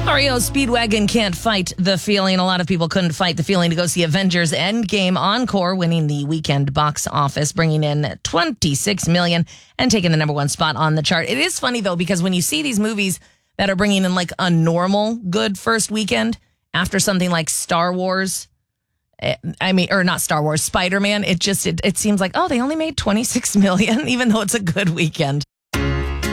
REO Speedwagon can't fight the feeling. A lot of people couldn't fight the feeling to go see Avengers Endgame Encore, winning the weekend box office, bringing in $26 million and taking the number one spot on the chart. It is funny, though, because when you see these movies that are bringing in like a normal good first weekend after something like Star Wars, or not Star Wars, Spider-Man, it seems like, oh, they only made $26 million, even though it's a good weekend.